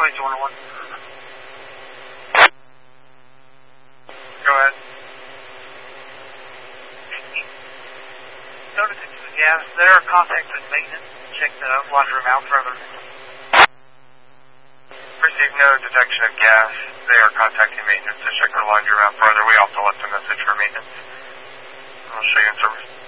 2211. Go ahead. Notice it's the gas. There are contacts with maintenance. Check the laundry room out further. Received no detection of gas. They are contacting maintenance to check the laundry room out further. We also left a message for maintenance. I'll show you in service.